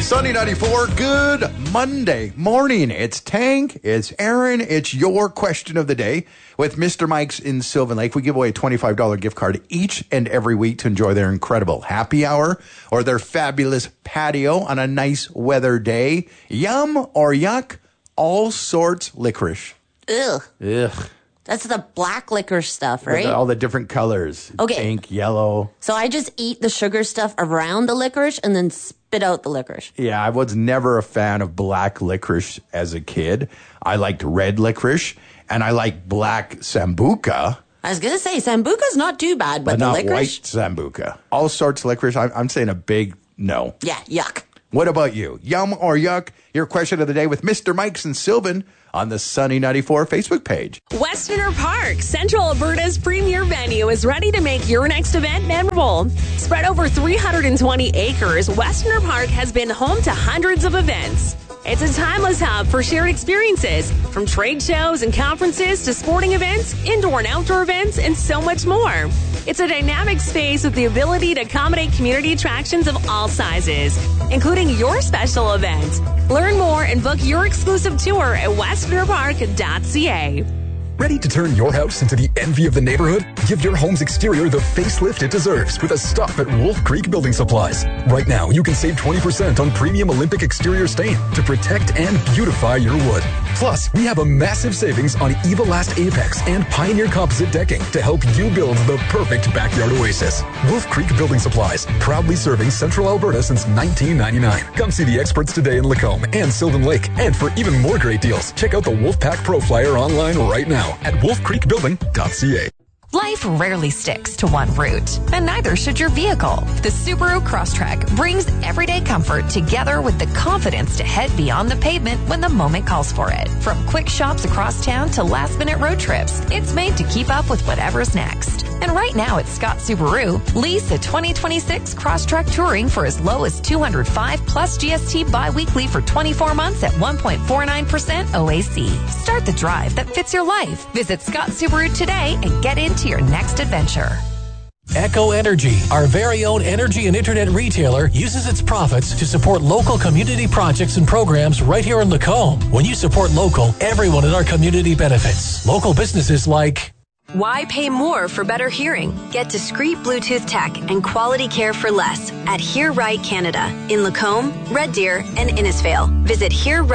Sunny 94, good Monday morning. It's Tank, it's Aaron, it's your question of the day. With Mr. Mike's in Sylvan Lake, we give away a $25 gift card each and every week to enjoy their incredible happy hour or their fabulous patio on a nice weather day. Yum or yuck, all sorts licorice. Ugh. Ugh. That's the black licorice stuff, right? All the different colors. Okay. Pink, yellow. So I just eat the sugar stuff around the licorice and then spit out the licorice. Yeah, I was never a fan of black licorice as a kid. I liked red licorice, and I like black Sambuca. I was going to say, Sambuca's not too bad, but the not licorice? White Sambuca. All sorts of licorice. I'm saying a big no. Yeah, yuck. What about you? Yum or yuck? Your question of the day with Mr. Mike's and Sylvan on the Sunny 94 Facebook page. Westerner Park, Central Alberta's premier venue, is ready to make your next event memorable. Spread over 320 acres, Westerner Park has been home to hundreds of events. It's a timeless hub for shared experiences, from trade shows and conferences to sporting events, indoor and outdoor events, and so much more. It's a dynamic space with the ability to accommodate community attractions of all sizes, including your special event. Learn more and book your exclusive tour at westernerpark.ca. Ready to turn your house into the envy of the neighborhood? Give your home's exterior the facelift it deserves with a stop at Wolf Creek Building Supplies. Right now, you can save 20% on premium Olympic exterior stain to protect and beautify your wood. Plus, we have a massive savings on Evolast Apex and Pioneer Composite decking to help you build the perfect backyard oasis. Wolf Creek Building Supplies, proudly serving Central Alberta since 1999. Come see the experts today in Lacombe and Sylvan Lake. And for even more great deals, check out the Wolfpack Pro Flyer online right now at wolfcreekbuilding.ca. Life rarely sticks to one route, and neither should your vehicle. The Subaru Crosstrek brings everyday comfort together with the confidence to head beyond the pavement when the moment calls for it. From quick shops across town to last-minute road trips, it's made to keep up with whatever's next. And right now at Scott Subaru, lease a 2026 Crosstrek Touring for as low as $205 plus GST bi-weekly for 24 months at 1.49% OAC. Start the drive that fits your life. Visit Scott Subaru today and get into your next adventure. Echo Energy, our very own energy and internet retailer, uses its profits to support local community projects and programs right here in Lacombe. When you support local, everyone in our community benefits. Local businesses like... Why pay more for better hearing? Get discreet Bluetooth tech and quality care for less at Hear Right Canada in Lacombe, Red Deer, and Innisfail. Visit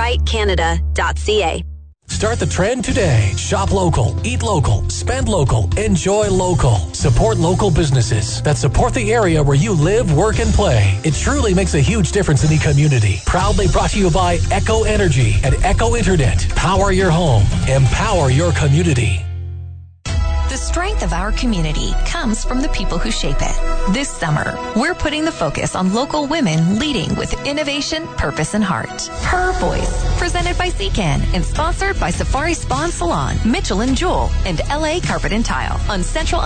hearrightcanada.ca. Start the trend today. Shop local, eat local, spend local, enjoy local. Support local businesses that support the area where you live, work, and play. It truly makes a huge difference in the community. Proudly brought to you by Echo Energy and Echo Internet. Power your home. Empower your community. The strength of our community comes from the people who shape it. This summer, we're putting the focus on local women leading with innovation, purpose, and heart. Her Voice, presented by Secan and sponsored by Safari Spa and Salon, Mitchell & Jewel, and LA Carpet and Tile on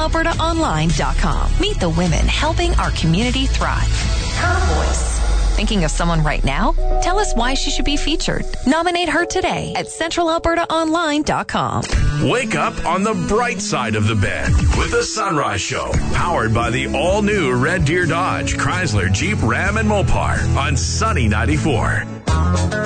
CentralAlbertaOnline.com. Meet the women helping our community thrive. Her Voice. Thinking of someone right now? Tell us why she should be featured. Nominate her today at CentralAlbertaOnline.com. Wake up on the bright side of the bed with the Sunrise Show, powered by the all-new Red Deer Dodge, Chrysler, Jeep, Ram, and Mopar on Sunny 94.